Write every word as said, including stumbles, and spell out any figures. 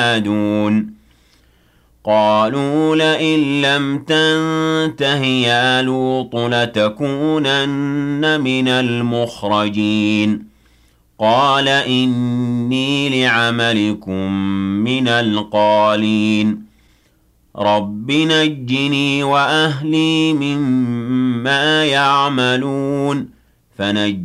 ينادون قالوا لئن لم تنته يا لوط لتكونن من المخرجين قال إني لعملكم من القالين رب نجني وأهلي مما يعملون فنجني